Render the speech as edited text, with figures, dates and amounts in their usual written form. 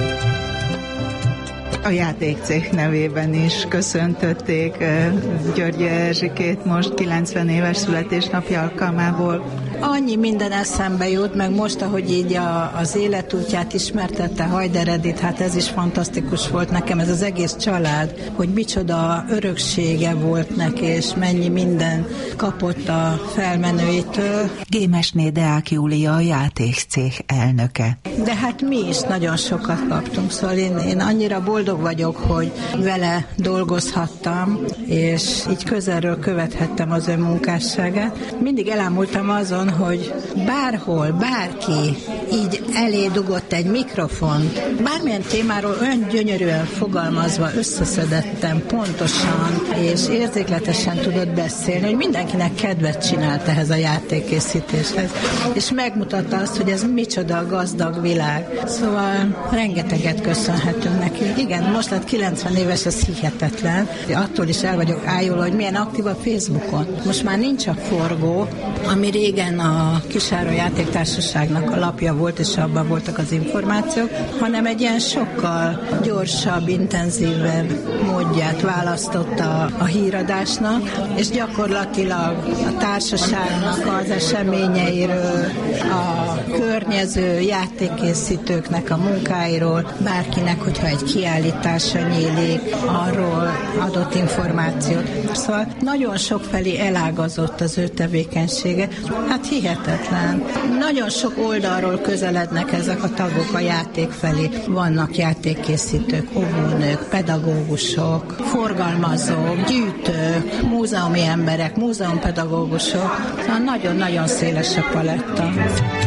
A játékcég nevében is köszöntötték György Erzsikét most 90 éves születésnapja alkalmából. Annyi minden eszembe jut, meg most, ahogy így az életútját ismertette Hajder Edit, hát ez is fantasztikus volt nekem, ez az egész család, hogy micsoda öröksége volt neki, és mennyi minden kapott a felmenőitől. Gémesné Deák Júlia, a játékcég elnöke. De hát mi is nagyon sokat kaptunk, szóval én annyira boldog vagyok, hogy vele dolgozhattam, és így közelről követhettem az ő munkásságát. Mindig elámultam azon, hogy bárhol, bárki így elé dugott egy mikrofont, bármilyen témáról olyan gyönyörűen fogalmazva, összeszedettem, pontosan és érzékletesen tudott beszélni, hogy mindenkinek kedvet csinált ehhez a játékkészítéshez, és megmutatta azt, hogy ez micsoda gazdag világ. Szóval rengeteget köszönhetünk neki. Igen, most lett 90 éves, ez hihetetlen. Attól is el vagyok ájulva, hogy milyen aktív a Facebookon. Most már nincs a forgó, ami régen a Kisáról Játéktársaságnak a lapja volt, és abban voltak az információk, hanem egy ilyen sokkal gyorsabb, intenzívebb módját választotta a híradásnak, és gyakorlatilag a társaságnak az eseményeiről, a környező játékkészítőknek a munkáiról, bárkinek, hogyha egy kiállítása nyílik, arról adott információt. Szóval nagyon sokfelé elágazott az ő tevékenysége. Hát hihetetlen. Nagyon sok oldalról közelednek ezek a tagok a játék felé. Vannak játékkészítők, óvónők, pedagógusok, forgalmazók, gyűjtők, múzeumi emberek, múzeumpedagógusok. Szóval nagyon-nagyon széles a paletta.